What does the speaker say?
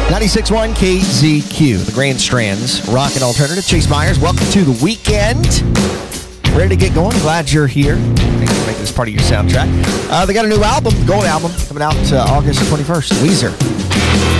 96.1 KZQ, the Grand Strands, Rock and Alternative. Chase Myers, welcome to the weekend. Ready to get going? Glad you're here. Thanks for making this part of your soundtrack. They got a new album, the Gold album, coming out August 21st. Weezer.